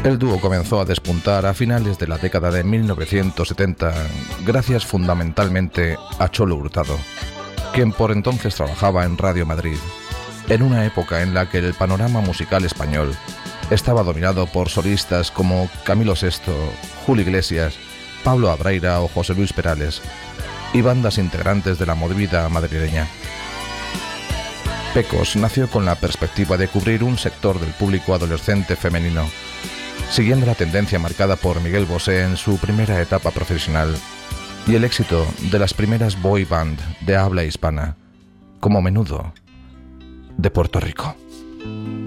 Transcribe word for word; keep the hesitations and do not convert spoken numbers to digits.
El dúo comenzó a despuntar a finales de la década de mil novecientos setenta, gracias fundamentalmente a Cholo Hurtado, quien por entonces trabajaba en Radio Madrid, en una época en la que el panorama musical español estaba dominado por solistas como Camilo Sesto, Julio Iglesias, Pablo Abraira o José Luis Perales, y bandas integrantes de la movida madrileña. Pecos nació con la perspectiva de cubrir un sector del público adolescente femenino, siguiendo la tendencia marcada por Miguel Bosé en su primera etapa profesional y el éxito de las primeras boy band de habla hispana, como Menudo, de Puerto Rico.